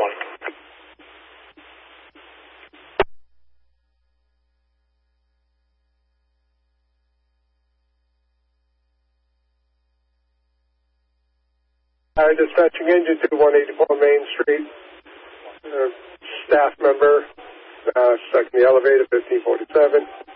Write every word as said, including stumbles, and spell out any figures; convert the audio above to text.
twenty. Uh, dispatching engine to one eighty-four Main Street. Uh, staff member uh, stuck in the elevator, fifteen forty-seven.